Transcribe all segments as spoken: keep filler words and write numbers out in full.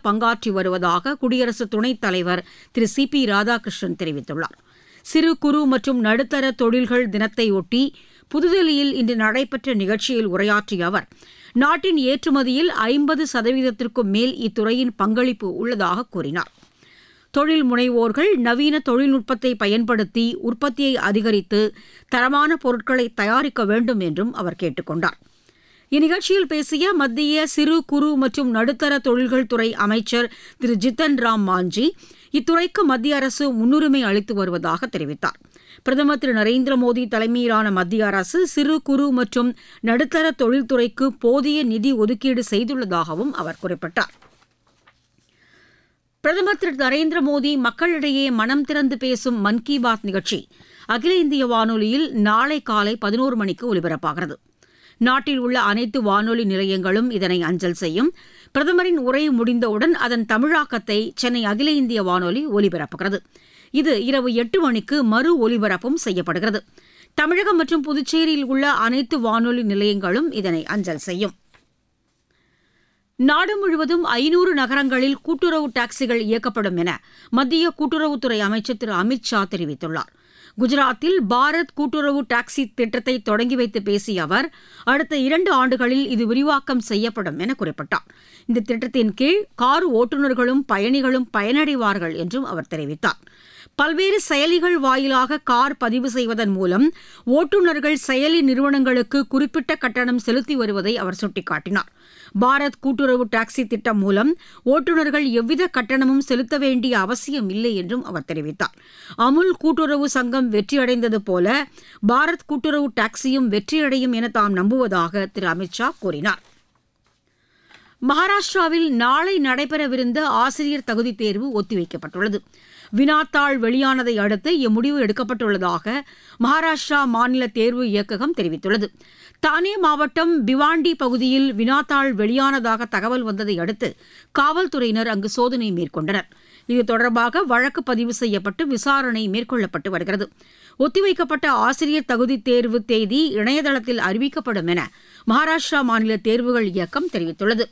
பங்காற்றி வருவதாக குடியரசு துணைத் தலைவர் திரு சி பி ராதாகிருஷ்ணன் தெரிவித்துள்ளார். சிறு குறு மற்றும் நடுத்தர தொழில்கள் தினத்தையொட்டி புதுதில்லியில் இன்று நடைபெற்ற நிகழ்ச்சியில் உரையாற்றிய அவர், நாட்டின் ஏற்றுமதியில் ஐம்பது சதவீதத்திற்கும் மேல் இத்துறையின் பங்களிப்பு உள்ளதாக கூறினார். தொழில் முனைவோர்கள் நவீன தொழில்நுட்பத்தை பயன்படுத்தி உற்பத்தியை அதிகரித்து தரமான பொருட்களை தயாரிக்க வேண்டும் என்றும் அவர் கேட்டுக் கொண்டார். இந்நிகழ்ச்சியில் பேசிய மத்திய சிறு குறு மற்றும் நடுத்தர தொழில்கள் துறை அமைச்சர் திரு ஜித்தன் ராம் மாஞ்சி, இத்துறைக்கு மத்திய அரசு முன்னுரிமை அளித்து வருவதாக தெரிவித்தார். பிரதமர் திரு நரேந்திர மோடி தலைமையிலான மத்திய அரசு சிறு குறு மற்றும் நடுத்தர தொழில்துறைக்கு போதிய நிதி ஒதுக்கீடு செய்துள்ளதாகவும் அவர் குறிப்பிட்டார். பிரதமர் திரு நரேந்திர மோடி மக்களிடையே மனம் திறந்து பேசும் மன் கி பாத் நிகழ்ச்சி அகில இந்திய வானொலியில் நாளை காலை பதினோரு மணிக்கு ஒலிபரப்பாகிறது. நாட்டில் உள்ள அனைத்து வானொலி நிலையங்களும் இதனை அஞ்சல் செய்யும். பிரதமரின் உரை முடிந்தவுடன் அதன் தமிழாக்கத்தை சென்னை அகில இந்திய வானொலி ஒலிபரப்புகிறது. இது இரவு எட்டு மணிக்கு மறு ஒலிபரப்பும் செய்யப்படுகிறது. தமிழகம் மற்றும் புதுச்சேரியில் உள்ள அனைத்து வானொலி நிலையங்களும் இதனை அஞ்சல் செய்யும். நாடு முழுவதும் ஐநூறு நகரங்களில் கூட்டுறவு டாக்ஸிகள் இயக்கப்படும் என மத்திய கூட்டுறவுத்துறை அமைச்சர் திரு அமித் ஷா தெரிவித்துள்ளார். குஜராத்தில் பாரத் கூட்டுறவு டாக்ஸி திட்டத்தை தொடங்கி வைத்து பேசிய அவர், அடுத்த இரண்டு ஆண்டுகளில் இது விரிவாக்கம் செய்யப்படும் என குறிப்பிட்டார். இந்த திட்டத்தின் கீழ் கார் ஓட்டுநர்களும் பயணிகளும் பயனடைவார்கள் என்றும் அவர் தெரிவித்தார். பல்வேறு செயலிகள் வாயிலாக கார் பதிவு செய்வதன் மூலம் ஓட்டுநர்கள் செயலி நிறுவனங்களுக்கு குறிப்பிட்ட கட்டணம் செலுத்தி வருவதை அவர் சுட்டிக்காட்டினார். பாரத் கூட்டுறவு டாக்ஸி திட்டம் மூலம் ஓட்டுநர்கள் எவ்வித கட்டணமும் செலுத்த வேண்டிய அவசியம் இல்லை என்றும் அவர் தெரிவித்தார். அமுல் கூட்டுறவு சங்கம் வெற்றியடைந்தது போல பாரத் கூட்டுறவு டாக்ஸியும் வெற்றியடையும் என தாம் நம்புவதாக திரு அமித் ஷா கூறினார். மகாராஷ்டிராவில் நாளை நடைபெறவிருந்த ஆசிரியர் தகுதித் தேர்வு ஒத்திவைக்கப்பட்டுள்ளது. வினாத்தாள் வெளியானதை அடுத்து இம்முடிவு எடுக்கப்பட்டுள்ளதாக மகாராஷ்டிரா மாநில தேர்வு இயக்ககம் தெரிவித்துள்ளது. தானே மாவட்டம் பிவாண்டி பகுதியில் வினாத்தாள் வெளியானதாக தகவல் வந்ததை அடுத்து காவல்துறையினர் அங்கு சோதனை மேற்கொண்டனர். இது தொடர்பாக வழக்கு பதிவு செய்யப்பட்டு விசாரணை மேற்கொள்ளப்பட்டு வருகிறது. ஒத்திவைக்கப்பட்ட ஆசிரியர் தகுதித் தேர்வு தேதி இணையதளத்தில் அறிவிக்கப்படும் என மகாராஷ்டிரா மாநில தேர்வுகள் இயக்கம் தெரிவித்துள்ளது.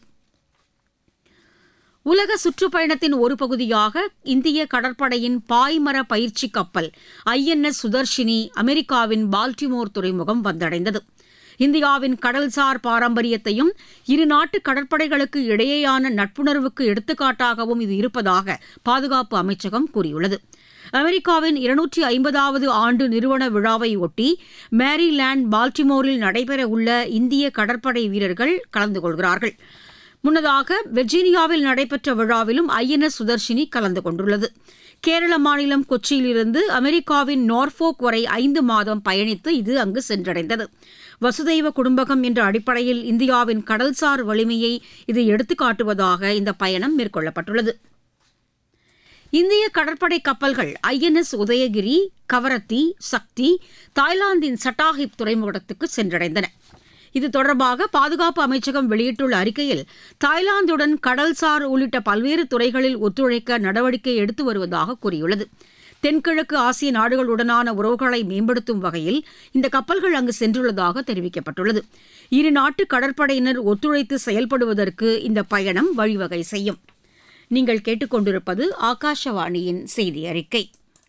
உலக சுற்றுப்பயணத்தின் ஒரு பகுதியாக இந்திய கடற்படையின் பாய்மர பயிற்சி கப்பல் ஐ என் எஸ் சுதர்ஷினி அமெரிக்காவின் பால்டிமோர் துறைமுகம் வந்தடைந்தது. இந்தியாவின் கடல்சார் பாரம்பரியத்தையும் இரு நாட்டு கடற்படைகளுக்கு இடையேயான நட்புணர்வுக்கு எடுத்துக்காட்டாகவும் இது இருப்பதாக பாதுகாப்பு அமைச்சகம் கூறியுள்ளது. அமெரிக்காவின் இருநூற்றி ஐம்பதாவது ஆண்டு நிறுவன விழாவை ஒட்டி மேரிலாந்து பால்டிமோரில் நடைபெறவுள்ள இந்திய கடற்படை வீரர்கள் கலந்து கொள்கிறார்கள். முன்னதாக வெர்ஜீனியாவில் நடைபெற்ற விழாவிலும் ஐ என் எஸ் சுதர்ஷினி கலந்து கொண்டுள்ளது. கேரள மாநிலம் கொச்சியிலிருந்து அமெரிக்காவின் நார்ஃபோக் வரை ஐந்து மாதம் பயணித்து இது அங்கு சென்றடைந்தது. வசுதெய்வ குடும்பகம் என்ற அடிப்படையில் இந்தியாவின் கடல்சார் வலிமையை இது எடுத்துக்காட்டுவதாக இந்த பயணம் மேற்கொள்ளப்பட்டுள்ளது. இந்திய கடற்படை கப்பல்கள் ஐ என் எஸ் உதயகிரி, கவரத்தி, சக்தி தாய்லாந்தின் சட்டாஹிப் துறைமுகத்துக்கு சென்றடைந்தன. இது தொடர்பாக பாதுகாப்பு அமைச்சகம் வெளியிட்டுள்ள அறிக்கையில், தாய்லாந்துடன் கடல்சார் உள்ளிட்ட பல்வேறு துறைகளில் ஒத்துழைக்க நடவடிக்கை எடுத்து வருவதாக கூறியுள்ளது. தென்கிழக்கு ஆசிய நாடுகளுடனான உறவுகளை மேம்படுத்தும் வகையில் இந்த கப்பல்கள் அங்கு சென்றுள்ளதாக தெரிவிக்கப்பட்டுள்ளது. இரு நாட்டு கடற்படையினர் ஒத்துழைத்து செயல்படுவதற்கு இந்த பயணம் வழிவகை செய்யும். நீங்கள் கேட்டுக்கொண்டிருப்பது ஆகாஷவாணியின் செய்தி அறிக்கை.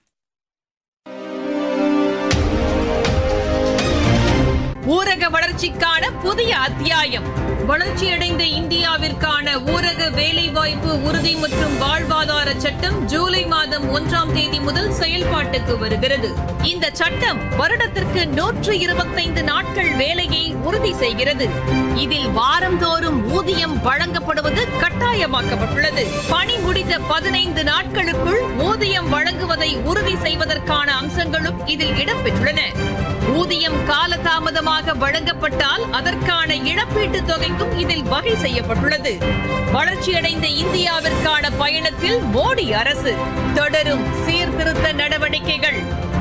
ஊரக வளர்ச்சிக்கான புதிய அத்தியாயம். வளர்ச்சியடைந்த இந்தியாவிற்கான ஊரக வேலைவாய்ப்பு உறுதி மற்றும் வாழ்வாதார சட்டம் ஜூலை மாதம் ஒன்றாம் தேதி முதல் செயல்பாட்டுக்கு வருகிறது. இந்த சட்டம் வருடத்திற்கு நூற்று இருபத்தைந்து நாட்கள் வேலையை உறுதி செய்கிறது. இதில் வாரந்தோறும் ஊதியம் வழங்கப்படுவது கட்டாயமாக்கப்பட்டுள்ளது. பணி முடிந்த பதினைந்து நாட்களுக்குள் ஊதியம் வழங்குவதை உறுதி செய்வதற்கான அம்சங்களும் இதில் இடம்பெற்றுள்ளன. ஊதியம் காலதாமதமாக வழங்கப்பட்டால் அதற்கான இழப்பீட்டுத் தொகைக்கும் இதில் வகை செய்யப்பட்டுள்ளது. வளர்ச்சியடைந்த இந்தியாவிற்கான பயணத்தில் மோடி அரசு தொடரும் சீர்திருத்த நடவடிக்கைகள்.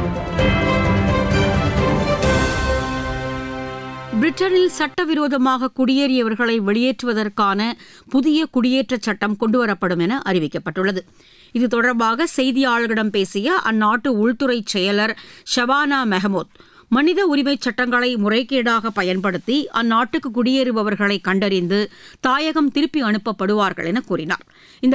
பிரிட்டனில் சட்டவிரோதமாக குடியேறியவர்களை வெளியேற்றுவதற்கான புதிய குடியேற்றச் சட்டம் கொண்டுவரப்படும் என அறிவிக்கப்பட்டுள்ளது. இது தொடர்பாக செய்தியாளர்களிடம் பேசிய அந்நாட்டு உள்துறை செயலர் ஷபானா மெஹமூத், மனித உரிமைச் சட்டங்களை முறைகேடாக பயன்படுத்தி அந்நாட்டுக்கு குடியேறுபவர்களை கண்டறிந்து தாயகம் திருப்பி அனுப்பப்படுவார்கள் என கூறினார். இந்த